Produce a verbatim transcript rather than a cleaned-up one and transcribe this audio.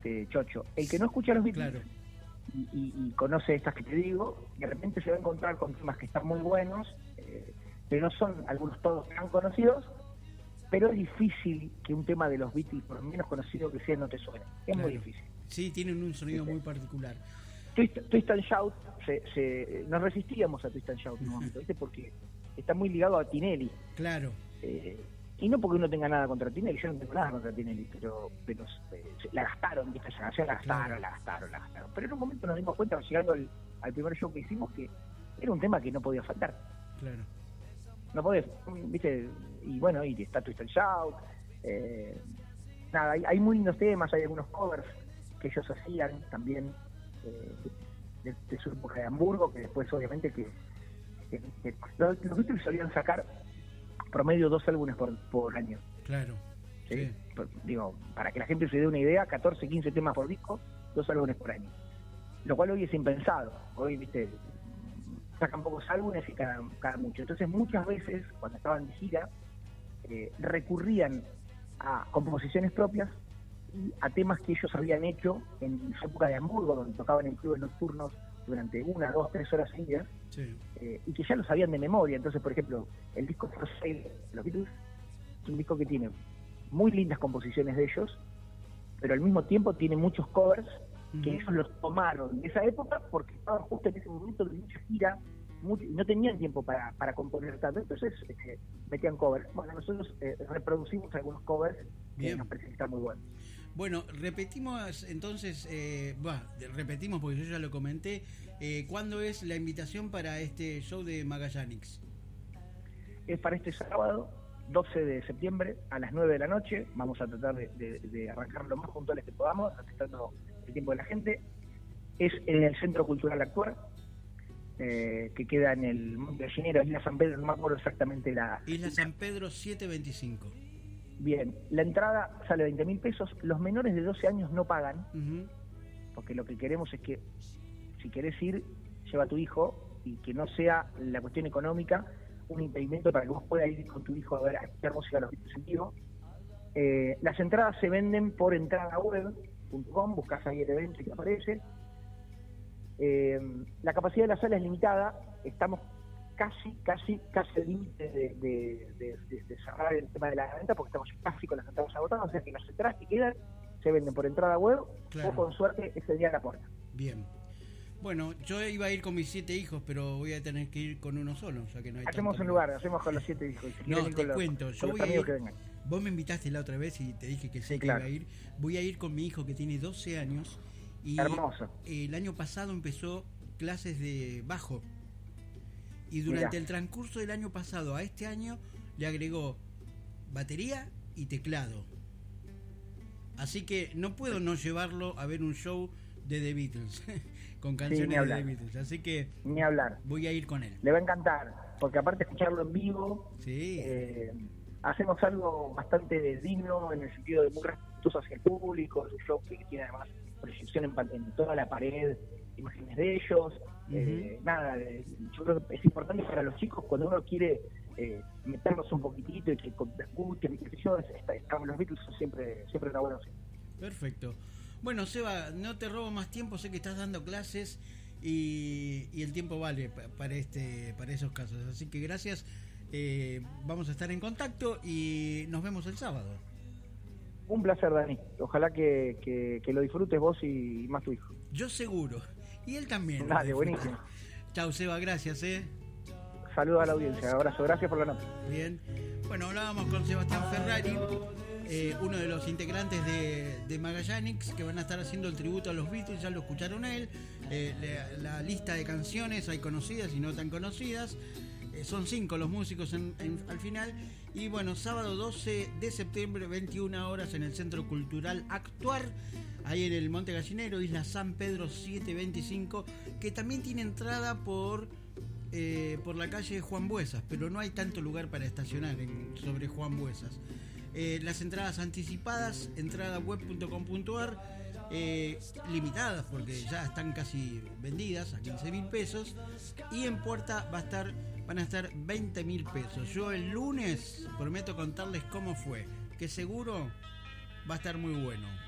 este Chocho. El que no escucha los Beatles claro. y, y, y conoce estas que te digo, de repente se va a encontrar con temas que están muy buenos, eh, que no son algunos todos tan conocidos, pero es difícil que un tema de los Beatles, por menos conocido que sea, no te suene. Es Claro. muy difícil. Sí, tienen un sonido Sí, muy sí. particular. Twist, Twist and Shout, se, se, nos resistíamos a Twist and Shout en un momento, ¿viste? Porque está muy ligado a Tinelli. Claro. Eh, y no porque uno tenga nada contra Tinelli, yo no tengo nada contra Tinelli, pero, pero eh, se- la gastaron, ¿viste? Esa canción la gastaron, Claro. la gastaron, la gastaron. Pero en un momento nos dimos cuenta, llegando al, al primer show que hicimos, que era un tema que no podía faltar. Claro. No podés, ¿viste? Y bueno, y está Twist and Shout. Eh, nada, hay, hay muy lindos temas, hay algunos covers que ellos hacían también eh, de, de su época de Hamburgo, que después obviamente que, que, que los, los Beatles solían sacar promedio dos álbumes por, por año. Claro. ¿Sí? Sí. Por- digo, para que la gente se dé una idea, catorce, quince temas por disco, dos álbumes por año. Lo cual hoy es impensado. Hoy, viste, sacan pocos álbumes y cada, cada mucho. Entonces muchas veces, cuando estaban de gira, eh, recurrían a composiciones propias y a temas que ellos habían hecho en su época de Hamburgo, donde tocaban en clubes nocturnos durante una, dos, tres horas seguidas, Sí. eh, y que ya lo sabían de memoria. Entonces, por ejemplo, el disco For Sale de los Beatles es un disco que tiene muy lindas composiciones de ellos, pero al mismo tiempo tiene muchos covers que Ujú. ellos los tomaron de esa época porque estaban justo en ese momento de mucha gira, mucho- y no tenían tiempo para, para componer tanto, entonces este, metían covers. Bueno, nosotros eh, reproducimos algunos covers que Bien. nos parecen que están muy buenos. Bueno, repetimos entonces, eh, bah, repetimos porque yo ya lo comenté, eh, ¿cuándo es la invitación para este show de Magallanix? Es para este sábado, doce de septiembre, a las nueve de la noche. Vamos a tratar de, de, de arrancar lo más puntuales que podamos, respetando el tiempo de la gente. Es en el Centro Cultural Actuar, eh, que queda en el Monte Gallinero, Isla San Pedro, no me acuerdo exactamente la... Isla San Pedro setecientos veinticinco. Bien, la entrada sale veinte mil pesos. Los menores de doce años no pagan, Ujú. porque lo que queremos es que, si querés ir, lleva a tu hijo, y que no sea la cuestión económica un impedimento para que vos puedas ir con tu hijo a ver a escuchar música a los Beatles en vivo. Eh, las entradas se venden por entrada web punto com, buscás ahí el evento y te aparece. Eh, la capacidad de la sala es limitada, estamos casi, casi, casi al límite de, de, de, de- de cerrar el tema de la venta, porque estamos casi con las entradas agotadas, o sea que las entradas que quedan se venden por entrada web, Claro. o con suerte ese día a la puerta. Bien. Bueno, yo iba a ir con mis siete hijos, pero voy a tener que ir con uno solo, ya que no hay Hacemos tanto un lugar, hacemos con los siete hijos. Si No, quieren ir te con los- cuento, yo con voy los a amigos ir, que vengan. vos me invitaste la otra vez y te dije que sí, Sí, que claro. iba a ir. Voy a ir con mi hijo que tiene doce años y Hermoso. el año pasado empezó clases de bajo. Y durante Mirá. el transcurso del año pasado a este año le agregó batería y teclado. Así que no puedo no llevarlo a ver un show de The Beatles con ni canciones de hablar. The Beatles. Así que Ni hablar. voy a ir con él. Le va a encantar, porque aparte de escucharlo en vivo, Sí. eh, hacemos algo bastante digno en el sentido de muy respetuoso hacia el público. Es un show que tiene además proyección en, pan- en toda la pared, imágenes de ellos. Eh, nada, eh, yo creo que es importante para los chicos cuando uno quiere eh, meterlos un poquitito y que con- escuchen y qué sé yo, es- está- está- los Beatles son siempre, siempre una buena opción. Perfecto. Bueno, Seba, no te robo más tiempo, sé que estás dando clases y, y el tiempo vale pa- para este para esos casos. Así que gracias, eh, vamos a estar en contacto y nos vemos el sábado. Un placer, Dani. Ojalá que, que, que lo disfrutes vos y más tu hijo. Yo seguro. Y él también. lo Dale, disfruta. buenísimo. Chau, Seba, gracias, eh. Saludos a la audiencia. Abrazo. Gracias por la nota. Bien. Bueno, hablábamos con Sebastián Ferrari, eh, uno de los integrantes de, de Magallanix, que van a estar haciendo el tributo a los Beatles, ya lo escucharon a él. Eh, la, la lista de canciones, hay conocidas y no tan conocidas. Eh, son cinco los músicos en, en, al final. Y bueno, sábado doce de septiembre, veintiuna horas, en el Centro Cultural Actuar, ahí en el Monte Gallinero, Isla San Pedro setecientos veinticinco, que también tiene entrada por... Eh, por la calle Juan Buesas, pero no hay tanto lugar para estacionar en, sobre Juan Buesas. Eh, las entradas anticipadas, entrada web punto com punto ar, eh, limitadas porque ya están casi vendidas a quince mil pesos, y en puerta va a estar, van a estar veinte mil pesos. Yo el lunes prometo contarles cómo fue, que seguro va a estar muy bueno.